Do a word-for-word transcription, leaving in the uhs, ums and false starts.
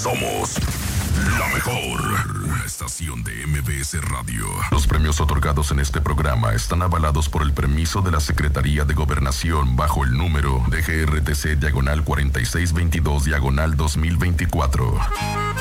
somos la mejor. Una estación de M B S Radio. Los premios otorgados en este programa están avalados por el permiso de la Secretaría de Gobernación bajo el número de G R T C diagonal cuarenta y seis veintidós diagonal dos mil veinticuatro.